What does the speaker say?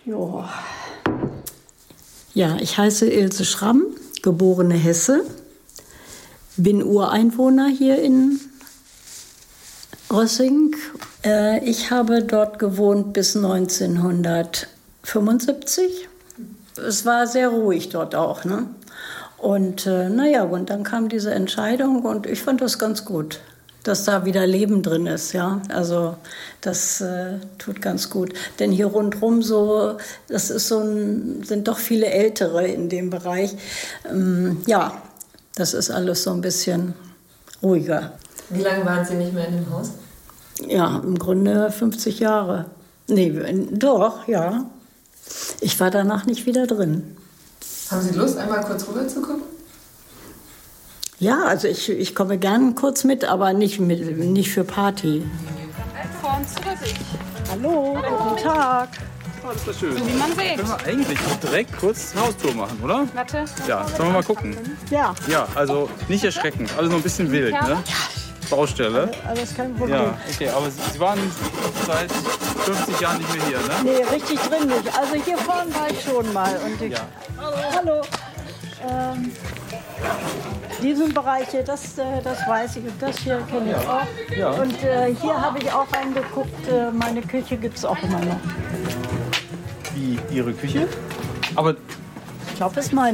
Jo. Ja, ich heiße Ilse Schramm, geborene Hesse, bin Ureinwohner hier in Rössing. Ich habe dort gewohnt bis 1975. Es war sehr ruhig dort auch, ne? Und und dann kam diese Entscheidung und ich fand das ganz gut, dass da wieder Leben drin ist, ja. Also das tut ganz gut. Denn hier rundherum das ist sind doch viele Ältere in dem Bereich. Das ist alles so ein bisschen ruhiger. Wie lange waren Sie nicht mehr in dem Haus? Ja, im Grunde 50 Jahre. Nee, doch, ja. Ich war danach nicht wieder drin. Haben Sie Lust, einmal kurz rüber zu gucken? Ja, also ich komme gern kurz mit, aber nicht für Party. Vorn zurück. Hallo, guten Tag. Oh, das ist schön. Wie man sieht. Können wir eigentlich direkt kurz eine Haustour machen, oder? Warte. Ja, sollen wir mal gucken? Ja. Ja, also nicht erschrecken, alles noch ein bisschen wild, ne? Baustelle. Alles kein Problem. Ja, okay, aber Sie waren seit 50 Jahren nicht mehr hier, ne? Nee, richtig drin nicht. Also hier vorne war ich schon mal. Und Hallo. Diesen Bereich hier, das weiß ich. Und das hier kenne ich auch. Ja. Und hier habe ich auch reingeguckt. Meine Küche gibt es auch immer noch. Wie Ihre Küche? Aber Ich glaube, es ist meine.